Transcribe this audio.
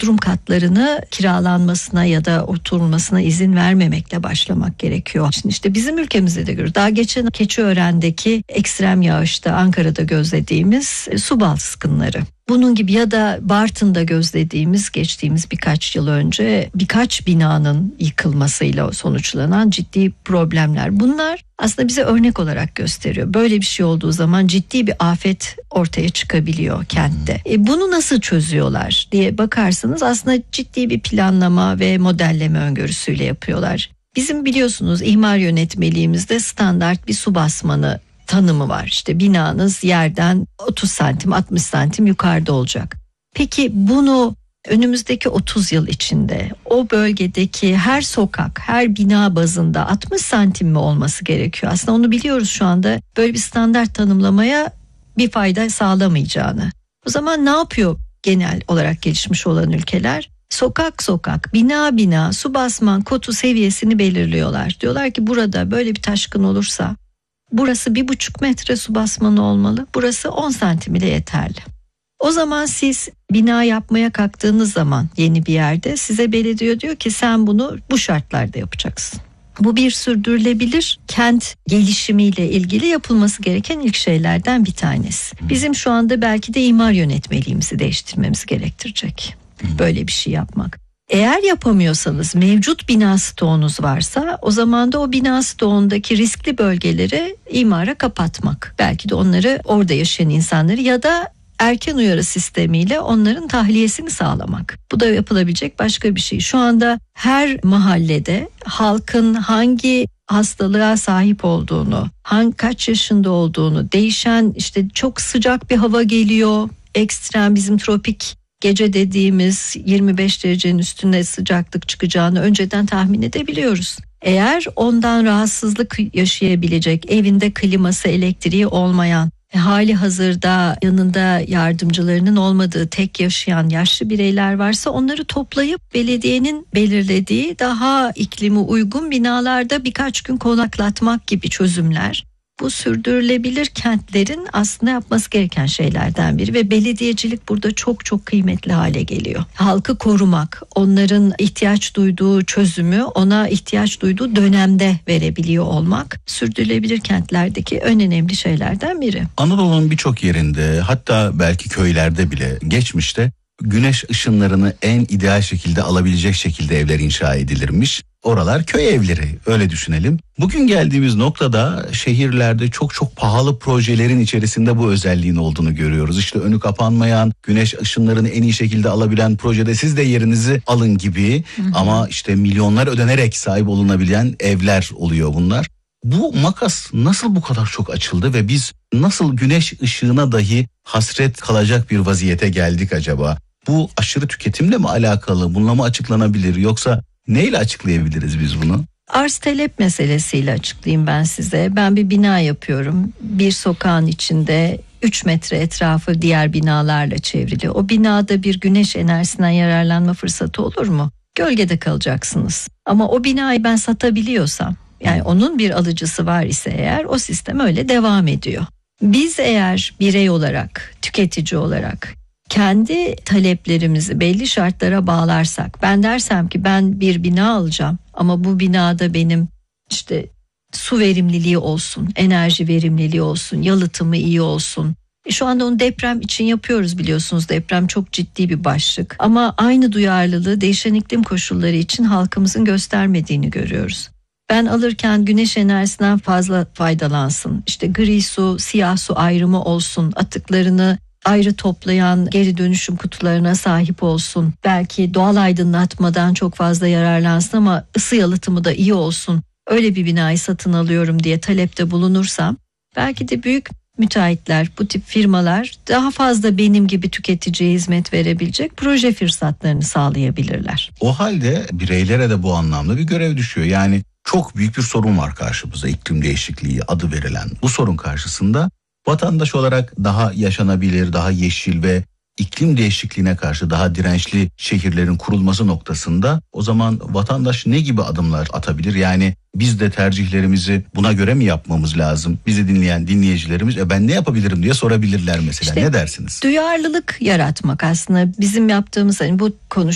oturum katlarını kiralanmasına ya da oturulmasına izin vermemekle başlamak gerekiyor. Şimdi işte bizim ülkemizde de görüyoruz. Daha geçen Keçiören'deki ekstrem yağışta Ankara'da gözlediğimiz su baskınları. Bunun gibi ya da Bartın'da gözlediğimiz geçtiğimiz birkaç yıl önce birkaç binanın yıkılmasıyla sonuçlanan ciddi problemler. Bunlar aslında bize örnek olarak gösteriyor. Böyle bir şey olduğu zaman ciddi bir afet ortaya çıkabiliyor kentte. Bunu nasıl çözüyorlar diye bakarsanız aslında ciddi bir planlama ve modelleme öngörüsüyle yapıyorlar. Bizim biliyorsunuz imar yönetmeliğimizde standart bir su basmanı tanımı var. İşte binanız yerden 30 santim 60 santim yukarıda olacak. Peki bunu önümüzdeki 30 yıl içinde o bölgedeki her sokak, her bina bazında 60 santim mi olması gerekiyor? Aslında onu biliyoruz şu anda, böyle bir standart tanımlamaya bir fayda sağlamayacağını. O zaman ne yapıyor genel olarak gelişmiş olan ülkeler? Sokak sokak, bina bina su basman kotu seviyesini belirliyorlar. Diyorlar ki burada böyle bir taşkın olursa burası 1,5 metre su basmanı olmalı. Burası 10 santim ile yeterli. O zaman siz bina yapmaya kalktığınız zaman yeni bir yerde size belediye diyor ki sen bunu bu şartlarda yapacaksın. Bu bir sürdürülebilir kent gelişimiyle ilgili yapılması gereken ilk şeylerden bir tanesi. Bizim şu anda belki de imar yönetmeliğimizi değiştirmemiz gerektirecek böyle bir şey yapmak. Eğer yapamıyorsanız, mevcut bina stoğunuz varsa o zaman da o bina stoğundaki riskli bölgeleri imara kapatmak. Belki de onları, orada yaşayan insanları ya da erken uyarı sistemiyle onların tahliyesini sağlamak. Bu da yapılabilecek başka bir şey. Şu anda her mahallede halkın hangi hastalığa sahip olduğunu, kaç yaşında olduğunu, değişen işte çok sıcak bir hava geliyor, ekstrem bizim tropik gece dediğimiz 25 derecenin üstünde sıcaklık çıkacağını önceden tahmin edebiliyoruz. Eğer ondan rahatsızlık yaşayabilecek, evinde kliması, elektriği olmayan, hali hazırda yanında yardımcılarının olmadığı tek yaşayan yaşlı bireyler varsa onları toplayıp belediyenin belirlediği daha iklimi uygun binalarda birkaç gün konaklatmak gibi çözümler. Bu sürdürülebilir kentlerin aslında yapması gereken şeylerden biri ve belediyecilik burada çok çok kıymetli hale geliyor. Halkı korumak, onların ihtiyaç duyduğu çözümü ona ihtiyaç duyduğu dönemde verebiliyor olmak sürdürülebilir kentlerdeki en önemli şeylerden biri. Anadolu'nun birçok yerinde, hatta belki köylerde bile geçmişte güneş ışınlarını en ideal şekilde alabilecek şekilde evler inşa edilirmiş. Oralar köy evleri, öyle düşünelim. Bugün geldiğimiz noktada şehirlerde çok çok pahalı projelerin içerisinde bu özelliğin olduğunu görüyoruz. İşte önü kapanmayan, güneş ışınlarını en iyi şekilde alabilen projede siz de yerinizi alın gibi. Ama işte milyonlar ödenerek sahip olunabilen evler oluyor bunlar. Bu makas nasıl bu kadar çok açıldı ve biz nasıl güneş ışığına dahi hasret kalacak bir vaziyete geldik acaba? Bu aşırı tüketimle mi alakalı? Bununla mı açıklanabilir, yoksa neyle açıklayabiliriz biz bunu? Arz talep meselesiyle açıklayayım ben size. Ben bir bina yapıyorum. Bir sokağın içinde 3 metre etrafı diğer binalarla çevrili. O binada bir güneş enerjisinden yararlanma fırsatı olur mu? Gölgede kalacaksınız. Ama o binayı ben satabiliyorsam, yani onun bir alıcısı var ise eğer, o sistem öyle devam ediyor. Biz eğer birey olarak, tüketici olarak kendi taleplerimizi belli şartlara bağlarsak, ben dersem ki ben bir bina alacağım ama bu binada benim işte su verimliliği olsun, enerji verimliliği olsun, yalıtımı iyi olsun. Şu anda onu deprem için yapıyoruz, biliyorsunuz deprem çok ciddi bir başlık. Ama aynı duyarlılığı değişen iklim koşulları için halkımızın göstermediğini görüyoruz. Ben alırken güneş enerjisinden fazla faydalansın, işte gri su, siyah su ayrımı olsun, atıklarını ayrı toplayan geri dönüşüm kutularına sahip olsun. Belki doğal aydınlatmadan çok fazla yararlansın ama ısı yalıtımı da iyi olsun. Öyle bir binayı satın alıyorum diye talepte bulunursam, belki de büyük müteahhitler, bu tip firmalar daha fazla benim gibi tüketiciye hizmet verebilecek proje fırsatlarını sağlayabilirler. O halde bireylere de bu anlamda bir görev düşüyor. Yani çok büyük bir sorun var karşımızda, iklim değişikliği adı verilen. Bu sorun karşısında vatandaş olarak daha yaşanabilir, daha yeşil ve iklim değişikliğine karşı daha dirençli şehirlerin kurulması noktasında o zaman vatandaş ne gibi adımlar atabilir? Yani biz de tercihlerimizi buna göre mi yapmamız lazım? Bizi dinleyen dinleyicilerimiz ben ne yapabilirim diye sorabilirler mesela. İşte, ne dersiniz? Duyarlılık yaratmak aslında bizim yaptığımız, hani bu konu